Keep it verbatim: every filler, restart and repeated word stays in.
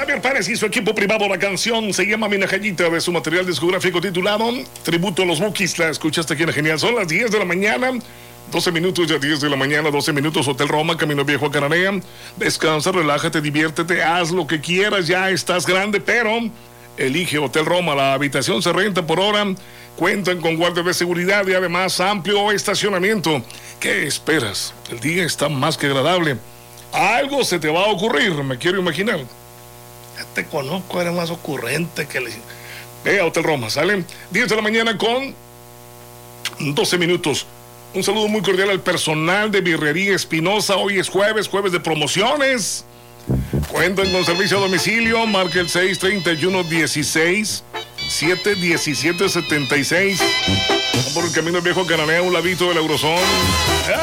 Javier Pérez y su equipo privado. La canción se llama Minajayita, de su material discográfico titulado Tributo a los Bukis. La escuchaste aquí en Genial. Son las diez de la mañana, doce minutos, ya diez de la mañana, doce minutos. Hotel Roma, Camino Viejo a Cananea. Descansa, relájate, diviértete, haz lo que quieras. Ya estás grande, pero elige Hotel Roma. La habitación se renta por hora. Cuentan con guardia de seguridad y además amplio estacionamiento. ¿Qué esperas? El día está más que agradable. Algo se te va a ocurrir, me quiero imaginar. Ya te conozco, eres más ocurrente que le... Ve a Hotel Roma, ¿sale? diez de la mañana con doce minutos. Un saludo muy cordial al personal de Birrería Espinosa. Hoy es jueves, jueves de promociones. Cuentan con servicio a domicilio. Marca el seis treinta y uno dieciséis siete diecisiete setenta y seis. Por el Camino Viejo a Cananea, un ladito del Eurozón.